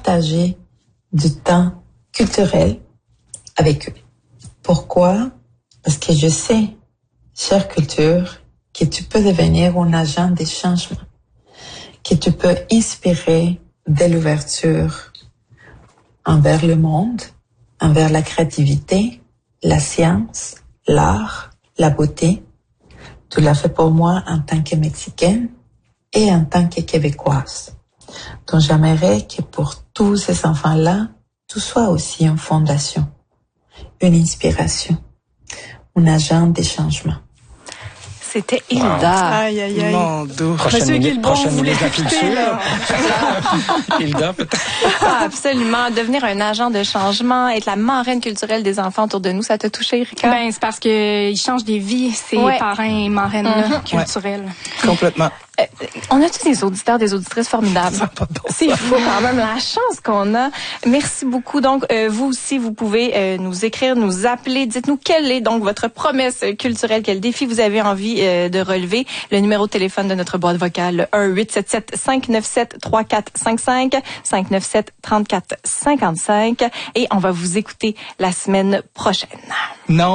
partager du temps culturel avec eux. Pourquoi? Parce que je sais, chère culture, que tu peux devenir un agent des changements, que tu peux inspirer de l'ouverture envers le monde, envers la créativité, la science, l'art, la beauté. Tu l'as fait pour moi en tant que Mexicaine et en tant que Québécoise. Donc j'aimerais que pour tous ces enfants-là, tu sois aussi une fondation, une inspiration, un agent des changements. C'était Hilda. Aïe, aïe, aïe. Mon Dieu. Monsieur Guilbault, vous voulez de la écouter, culture. là? Hilda, peut-être. Ah, absolument. Devenir un agent de changement, être la marraine culturelle des enfants autour de nous, ça t'a touché, Erika? Ben, c'est parce que ils changent des vies, ces parrains et marraines-là, culturels. Complètement. On a tous des auditeurs, des auditrices formidables. C'est fou quand même la chance qu'on a. Merci beaucoup. Donc, vous aussi, vous pouvez nous écrire, nous appeler. Dites-nous quelle est donc votre promesse culturelle, quel défi vous avez envie de relever. Le numéro de téléphone de notre boîte vocale, 1-877-597-3455, 597-3455. Et on va vous écouter la semaine prochaine. Non.